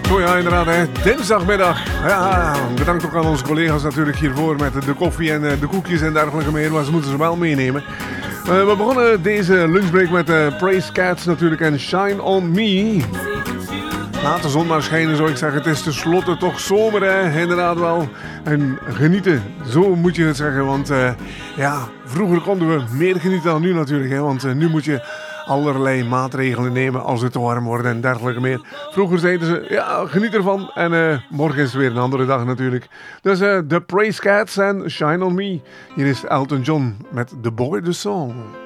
Zo ja, inderdaad, hè. Dinsdagmiddag. Ja, bedankt ook aan onze collega's natuurlijk hiervoor met de koffie en de koekjes en dergelijke meer. Maar ze moeten ze wel meenemen. We begonnen deze lunchbreak met Praise Cats natuurlijk en Shine On Me. Laat de zon maar schijnen, zou ik zeggen. Het is tenslotte toch zomer, hè? Inderdaad wel. En genieten, zo moet je het zeggen. Want ja, vroeger konden we meer genieten dan nu natuurlijk. Hè? Want nu moet je allerlei maatregelen nemen als het te warm wordt en dergelijke meer. Vroeger zeiden ze, ja, geniet ervan. En morgen is weer een andere dag natuurlijk. Dus de Praise Cats en Shine On Me. Hier is Elton John met The Boy The Song.